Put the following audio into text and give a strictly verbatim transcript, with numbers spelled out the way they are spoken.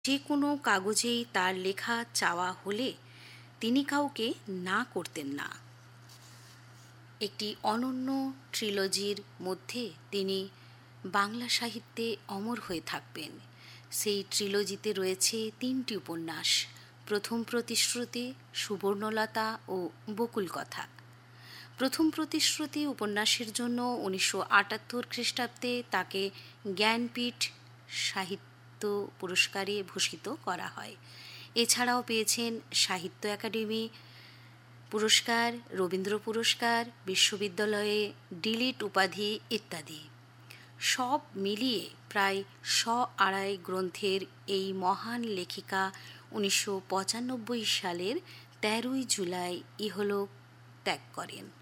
যে কোনো কাগজেই তার লেখা চাওয়া হলে তিনি কাউকে না করতেন না। একটি অনন্য ট্রিলজির মধ্যে তিনি বাংলা সাহিত্যে অমর হয়ে থাকবেন। সেই ট্রিলজিতে রয়েছে তিনটি উপন্যাস: প্রথম প্রতিশ্রুতি, সুবর্ণলতা ও বকুল কথা। প্রথম প্রতিশ্রুতি উপন্যাসের জন্য উনিশশো আটাত্তর খ্রিস্টাব্দে তাকে জ্ঞানপীঠ সাহিত্য পুরস্কারে ভূষিত করা হয়। এছাড়াও পেয়েছেন সাহিত্য একাডেমি পুরস্কার, রবীন্দ্র পুরস্কার, বিশ্ববিদ্যালয়ে ডিলিট উপাধি ইত্যাদি। সব মিলিয়ে প্রায় শ আড়াই গ্রন্থের এই মহান লেখিকা উনিশশো পঁচানব্বই সালের তেরোই জুলাই ইহলোক ত্যাগ করেন।